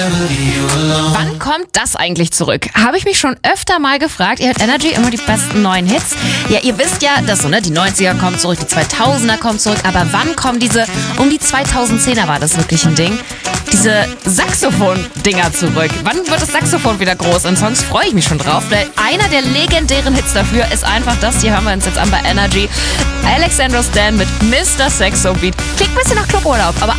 Wann kommt das eigentlich zurück? Habe ich mich schon öfter mal gefragt. Ihr hört Energy, immer die besten neuen Hits. Ja, ihr wisst ja, dass so, ne, die 90er kommen zurück, die 2000er kommen zurück. Aber wann kommen diese, um die 2010er war das wirklich ein Ding, diese Saxophon-Dinger zurück? Wann wird das Saxophon wieder groß? In Songs freue ich mich schon drauf, weil einer der legendären Hits dafür ist einfach das. Hier hören wir uns jetzt an bei Energy. Alexandra Stan mit Mr. Saxo Beat. Klingt ein bisschen nach Cluburlaub, aber